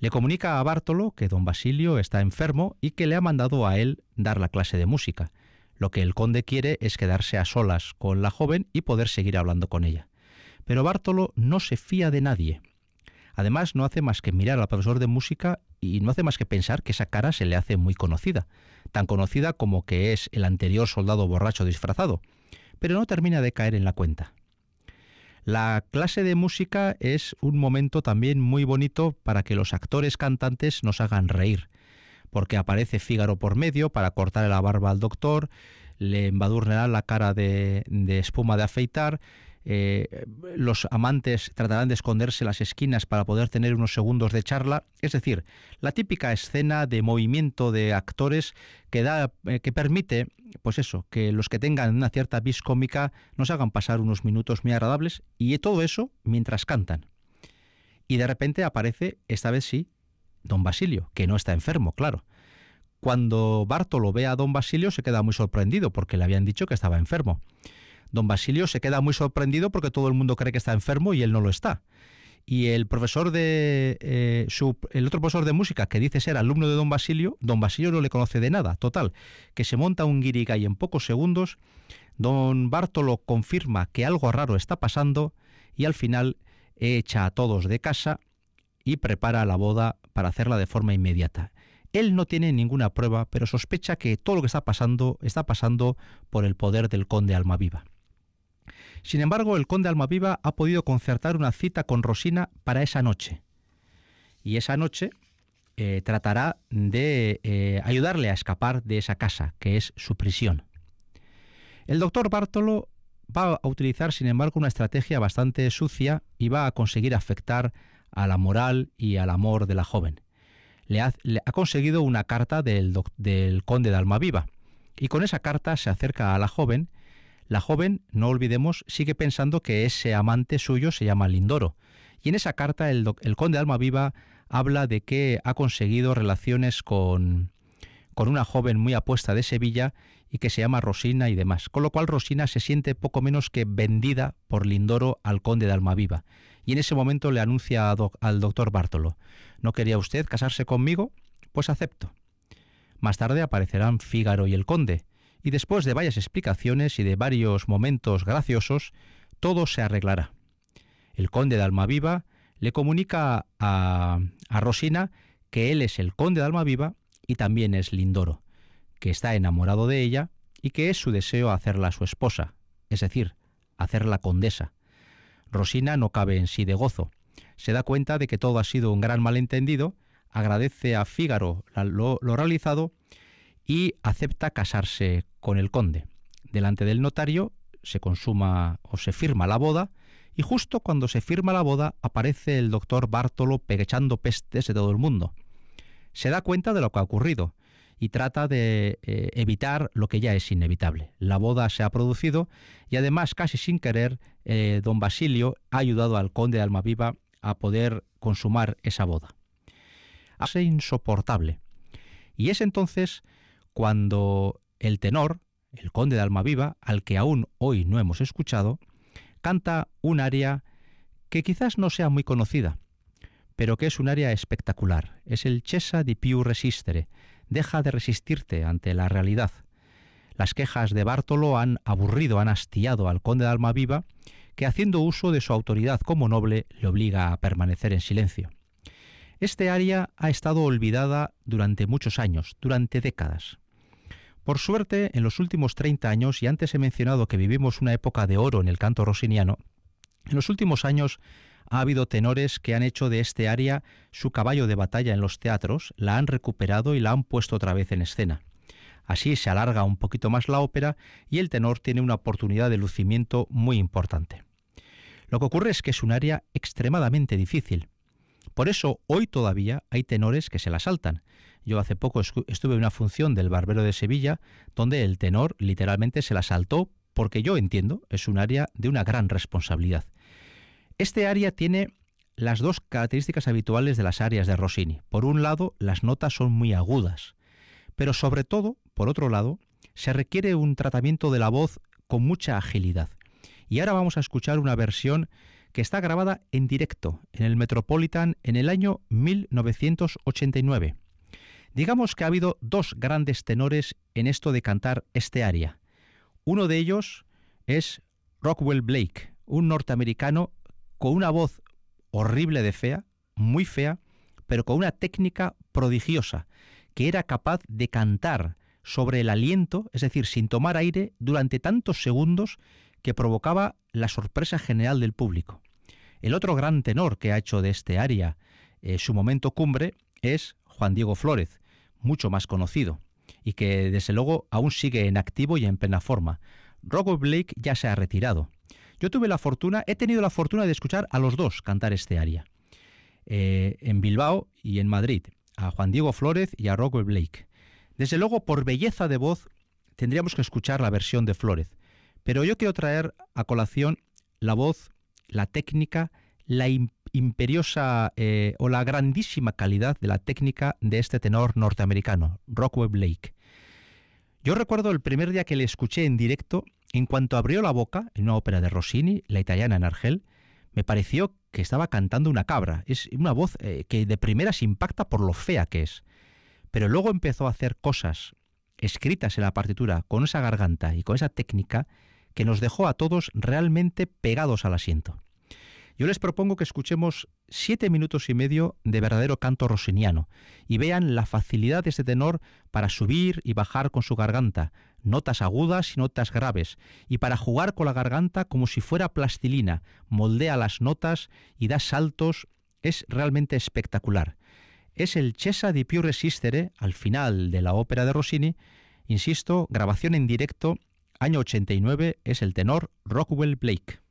Le comunica a Bartolo que don Basilio está enfermo y que le ha mandado a él dar la clase de música. Lo que el conde quiere es quedarse a solas con la joven y poder seguir hablando con ella. Pero Bartolo no se fía de nadie. Además, no hace más que mirar al profesor de música y no hace más que pensar que esa cara se le hace muy conocida, tan conocida como que es el anterior soldado borracho disfrazado, pero no termina de caer en la cuenta. La clase de música es un momento también muy bonito para que los actores cantantes nos hagan reír, porque aparece Fígaro por medio para cortarle la barba al doctor, le embadurnarán la cara de espuma de afeitar, los amantes tratarán de esconderse en las esquinas para poder tener unos segundos de charla, es decir, la típica escena de movimiento de actores que permite, pues eso, que los que tengan una cierta vis cómica nos hagan pasar unos minutos muy agradables, y todo eso mientras cantan. Y de repente aparece, esta vez sí, don Basilio, que no está enfermo, claro. Cuando Bartolo ve a don Basilio se queda muy sorprendido porque le habían dicho que estaba enfermo. Don Basilio se queda muy sorprendido porque todo el mundo cree que está enfermo y él no lo está. Y el profesor el otro profesor de música, que dice ser alumno de don Basilio no le conoce de nada. Total, que se monta un guirigay y en pocos segundos don Bartolo confirma que algo raro está pasando y al final echa a todos de casa y prepara la boda para hacerla de forma inmediata. Él no tiene ninguna prueba, pero sospecha que todo lo que está pasando por el poder del conde Almaviva. Sin embargo, el conde Almaviva ha podido concertar una cita con Rosina para esa noche. Y esa noche tratará de ayudarle a escapar de esa casa, que es su prisión. El doctor Bartolo va a utilizar, sin embargo, una estrategia bastante sucia y va a conseguir afectar a la moral y al amor de la joven. Le ha conseguido una carta del conde de Almaviva y con esa carta se acerca a la joven. La joven, no olvidemos, sigue pensando que ese amante suyo se llama Lindoro, y en esa carta el conde de Almaviva habla de que ha conseguido relaciones con una joven muy apuesta de Sevilla y que se llama Rosina y demás, con lo cual Rosina se siente poco menos que vendida por Lindoro al conde de Almaviva, y en ese momento le anuncia al doctor Bartolo: ¿no quería usted casarse conmigo? Pues acepto. Más tarde aparecerán Fígaro y el conde, y después de varias explicaciones y de varios momentos graciosos, todo se arreglará. El conde de Almaviva le comunica a Rosina que él es el conde de Almaviva y también es Lindoro, que está enamorado de ella y que es su deseo hacerla su esposa, es decir, hacerla condesa. Rosina no cabe en sí de gozo. Se da cuenta de que todo ha sido un gran malentendido, agradece a Fígaro lo realizado y acepta casarse con el conde. Delante del notario se consuma o se firma la boda, y justo cuando se firma la boda aparece el doctor Bartolo echando pestes de todo el mundo. Se da cuenta de lo que ha ocurrido y trata de evitar lo que ya es inevitable. La boda se ha producido y además, casi sin querer, don Basilio ha ayudado al conde de Almaviva a poder consumar esa boda. Es insoportable. Y es entonces cuando el tenor, el conde de Almaviva, al que aún hoy no hemos escuchado, canta un aria que quizás no sea muy conocida, pero que es un aria espectacular. Es el Cessa di più resistere, deja de resistirte ante la realidad. Las quejas de Bartolo han aburrido, han hastiado al conde de Almaviva, que haciendo uso de su autoridad como noble le obliga a permanecer en silencio. Este aria ha estado olvidada durante muchos años, durante décadas. Por suerte, en los últimos 30 años, y antes he mencionado que vivimos una época de oro en el canto rosiniano, en los últimos años ha habido tenores que han hecho de este aria su caballo de batalla en los teatros, la han recuperado y la han puesto otra vez en escena. Así se alarga un poquito más la ópera y el tenor tiene una oportunidad de lucimiento muy importante. Lo que ocurre es que es un aria extremadamente difícil. Por eso hoy todavía hay tenores que se la saltan. Yo hace poco estuve en una función del Barbero de Sevilla donde el tenor literalmente se la saltó porque yo entiendo es un aria de una gran responsabilidad. Este aria tiene las dos características habituales de las arias de Rossini. Por un lado, las notas son muy agudas, pero sobre todo, por otro lado, se requiere un tratamiento de la voz con mucha agilidad. Y ahora vamos a escuchar una versión que está grabada en directo en el Metropolitan en el año 1989. Digamos que ha habido dos grandes tenores en esto de cantar este aria. Uno de ellos es Rockwell Blake, un norteamericano con una voz horrible de fea, muy fea, pero con una técnica prodigiosa, que era capaz de cantar sobre el aliento, es decir, sin tomar aire, durante tantos segundos que provocaba la sorpresa general del público. El otro gran tenor que ha hecho de este aria su momento cumbre es Juan Diego Flórez, mucho más conocido, y que desde luego aún sigue en activo y en plena forma. Rockwell Blake ya se ha retirado. Yo he tenido la fortuna de escuchar a los dos cantar este aria, en Bilbao y en Madrid, a Juan Diego Flórez y a Rockwell Blake. Desde luego, por belleza de voz, tendríamos que escuchar la versión de Flórez, pero yo quiero traer a colación la voz, la técnica, la imperiosa o la grandísima calidad de la técnica de este tenor norteamericano, Rockwell Blake. Yo recuerdo el primer día que le escuché en directo, en cuanto abrió la boca en una ópera de Rossini, La Italiana en Argel, me pareció que estaba cantando una cabra. Es una voz que de primeras impacta por lo fea que es. Pero luego empezó a hacer cosas escritas en la partitura con esa garganta y con esa técnica que nos dejó a todos realmente pegados al asiento. Yo les propongo que escuchemos 7 minutos y medio de verdadero canto rossiniano y vean la facilidad de este tenor para subir y bajar con su garganta, notas agudas y notas graves, y para jugar con la garganta como si fuera plastilina, moldea las notas y da saltos. Es realmente espectacular. Es el Chiesa di più resistere, al final de la ópera de Rossini. Insisto, grabación en directo, año 89, es el tenor Rockwell Blake.